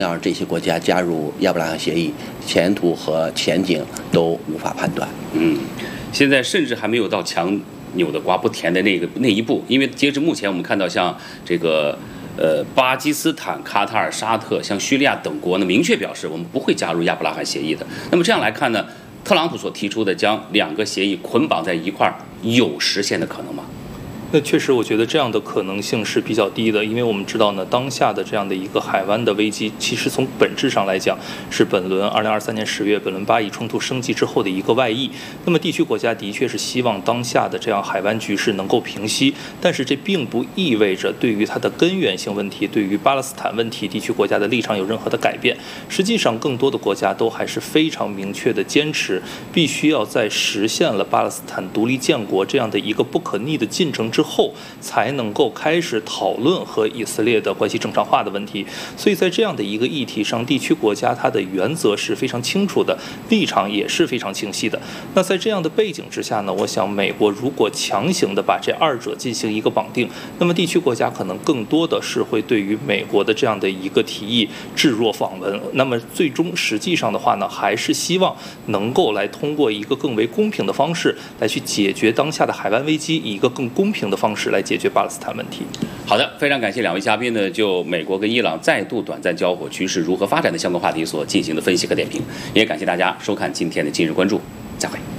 让这些国家加入亚伯拉罕协议，前途和前景都无法判断。 现在甚至还没有到强扭的瓜不甜的那一步，因为截至目前，我们看到像这个巴基斯坦、卡塔尔、沙特、像叙利亚等国呢，明确表示我们不会加入亚伯拉罕协议的。那么这样来看呢，特朗普所提出的将2个协议捆绑在一块儿，有实现的可能吗？ 那确实，我觉得这样的可能性是比较低的，因为我们知道呢，当下的这样的一个海湾的危机，其实从本质上来讲，是本轮2023年10月本轮巴以冲突升级之后的一个外溢。那么地区国家的确是希望当下的这样海湾局势能够平息，但是这并不意味着对于它的根源性问题，对于巴勒斯坦问题，地区国家的立场有任何的改变。实际上，更多的国家都还是非常明确的坚持，必须要在实现了巴勒斯坦独立建国这样的一个不可逆的进程之后，才能够开始讨论和以色列的关系正常化的问题。所以在这样的一个议题上，地区国家它的原则是非常清楚的，立场也是非常清晰的。那在这样的背景之下呢，我想美国如果强行的把这二者进行一个绑定，那么地区国家可能更多的是会对于美国的这样的一个提议置若罔闻。那么最终实际上的话呢，还是希望能够来通过一个更为公平的方式来去解决当下的海湾危机，以一个更公平的方式来解决巴勒斯坦问题。 好的，非常感谢2位嘉宾呢，就美国跟伊朗再度短暂交火局势如何发展的相关话题所进行的分析和点评，也感谢大家收看今天的今日关注，再会。